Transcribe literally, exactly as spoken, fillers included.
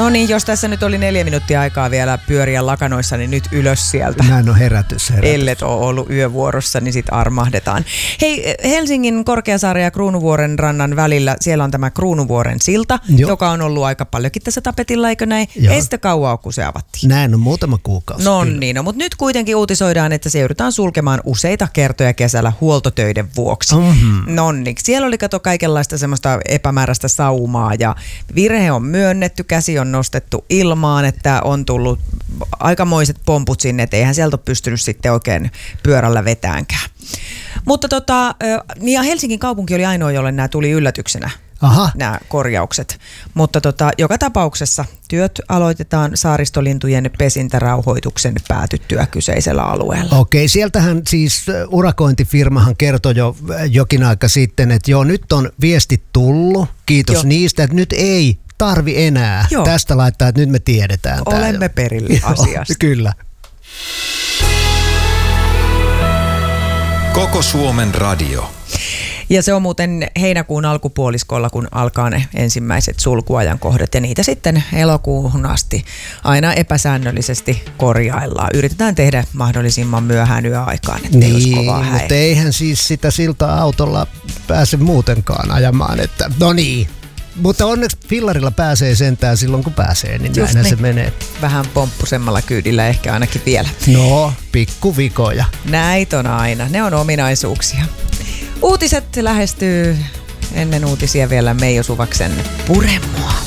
No niin, jos tässä nyt oli neljä minuuttia aikaa vielä pyöriä lakanoissa, niin nyt ylös sieltä. Näin on herätys, herätys. Ellet ole ollut yövuorossa, niin sit armahdetaan. Hei, Helsingin Korkeasaaren ja Kruunuvuoren rannan välillä, siellä on tämä Kruunuvuoren silta, Joo. joka on ollut aika paljonkin tässä tapetilla, eikö näin? Joo. Ei sitä kauaa, kun se avattiin. Näin on muutama kuukausi. No niin, no, mutta nyt kuitenkin uutisoidaan, että se joudutaan sulkemaan useita kertoja kesällä huoltotöiden vuoksi. Mm-hmm. No niin, siellä oli kato kaikenlaista semmoista epämääräistä saumaa ja virhe on myönnetty, käsi on nostettu ilmaan, että on tullut aikamoiset pomput sinne, että eihän sieltä ole pystynyt sitten oikein pyörällä vetäänkään. Mutta tota, niin ja Helsingin kaupunki oli ainoa, jolle nämä tuli yllätyksenä. Aha. Nämä korjaukset. Mutta tota, joka tapauksessa työt aloitetaan saaristolintujen pesintärauhoituksen päätyttyä kyseisellä alueella. Okei, sieltähän siis urakointifirmahan kertoi jo jokin aika sitten, että joo, nyt on viestit tullut, kiitos joo. niistä, että nyt ei tarvi enää joo. tästä laittaa, että nyt me tiedetään. Olemme perille asiasta. Kyllä. Koko Suomen radio. Ja se on muuten heinäkuun alkupuoliskolla, kun alkaa ne ensimmäiset sulkuajankohdat ja niitä sitten elokuuhun asti aina epäsäännöllisesti korjaillaan. Yritetään tehdä mahdollisimman myöhään yöaikaan, ettei niin, olisi kovaa häiriä. Mutta eihän siis sitä siltaa autolla pääse muutenkaan ajamaan, että no niin. Mutta onneksi fillarilla pääsee sentään silloin, kun pääsee, niin just näinhän niin. se menee. Vähän pomppusemmalla kyydillä ehkä ainakin vielä. No, pikkuvikoja. Näitä on aina, ne on ominaisuuksia. Uutiset lähestyy ennen uutisia vielä Meijo Suvaksen Pure mua.